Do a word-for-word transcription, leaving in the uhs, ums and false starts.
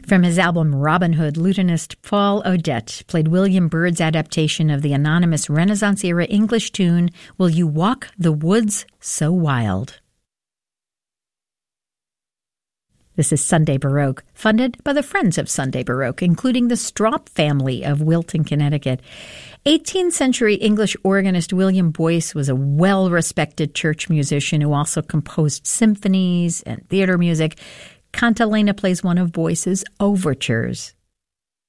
From his album Robin Hood, lutenist Paul Odette played William Byrd's adaptation of the anonymous Renaissance-era English tune, Will You Walk the Woods So Wild? This is Sunday Baroque, funded by the Friends of Sunday Baroque, including the Stroup family of Wilton, Connecticut. eighteenth century English organist William Boyce was a well-respected church musician who also composed symphonies and theater music. Cantilena plays one of Boyce's overtures.